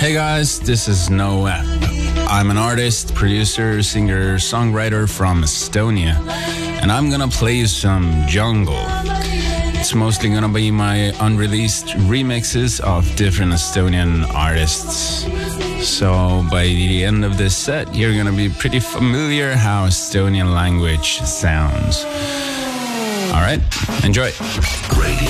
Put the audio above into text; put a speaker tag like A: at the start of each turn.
A: Hey guys, this is Noah. I'm an artist, producer, singer, songwriter from Estonia, and I'm gonna play you some jungle. It's mostly gonna be my unreleased remixes of different Estonian artists. So by the end of this set, you're gonna be pretty familiar how Estonian language sounds. All right, enjoy.
B: Radio